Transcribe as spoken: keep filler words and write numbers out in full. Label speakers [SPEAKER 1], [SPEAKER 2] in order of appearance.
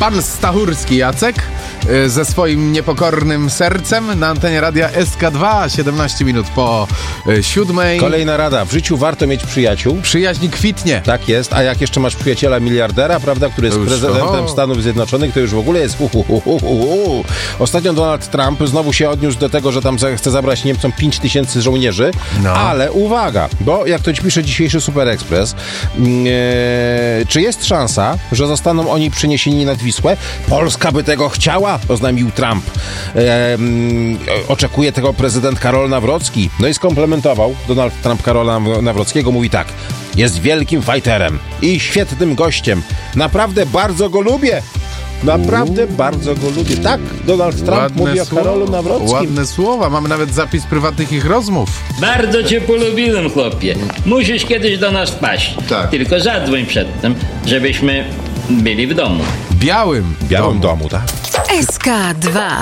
[SPEAKER 1] pan Stachurski Jacek y, ze swoim niepokornym sercem na antenie radia S K dwa, siedemnaście minut po y, siódmej.
[SPEAKER 2] Kolejna rada. W życiu warto mieć przyjaciół.
[SPEAKER 1] Przyjaźń kwitnie.
[SPEAKER 2] Tak jest, a jak jeszcze masz przyjaciela miliardera, prawda, który jest
[SPEAKER 1] To już-
[SPEAKER 2] prezydentem
[SPEAKER 1] o.
[SPEAKER 2] Stanów Zjednoczonych, to już w ogóle jest hu, hu, hu, hu, hu, hu. Ostatnio Donald Trump znowu się odniósł do tego, że tam za- chce zabrać Niemcom pięć tysięcy żołnierzy,
[SPEAKER 1] No.
[SPEAKER 2] ale uwaga, bo jak to ci pisze dzisiejszy Super Express, mm, e, czy jest szansa, że zostaną oni przeniesieni nad Wisłę? Polska by tego chciała, oznajmił Trump. E, mm, oczekuje tego prezydent Karol Nawrocki. No i skomplementował Donald Trump Karola Nawrockiego, mówi tak: jest wielkim fighterem i świetnym gościem. Naprawdę bardzo go lubię. Naprawdę bardzo go lubię. Tak, Donald Trump
[SPEAKER 1] Ładne
[SPEAKER 2] mówi o
[SPEAKER 1] słowa.
[SPEAKER 2] Karolu Nawrockim.
[SPEAKER 1] Ładne słowa. Mamy nawet zapis prywatnych ich rozmów.
[SPEAKER 3] Bardzo cię polubiłem, chłopie. Musisz kiedyś do nas wpaść.
[SPEAKER 1] Tak.
[SPEAKER 3] Tylko zadzwoń przedtem, żebyśmy byli w domu.
[SPEAKER 1] Białym.
[SPEAKER 2] W Białym domu, tak?
[SPEAKER 4] S K dwa.